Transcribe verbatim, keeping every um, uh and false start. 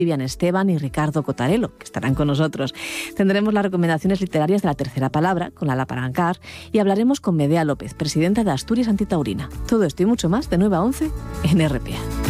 Vivian Esteban y Ricardo Cotarelo, que estarán con nosotros. Tendremos las recomendaciones literarias de La Tercera Palabra, con Lala Palancar, y hablaremos con Medea López, presidenta de Asturias Antitaurina. Todo esto y mucho más de nueve a once en R P A.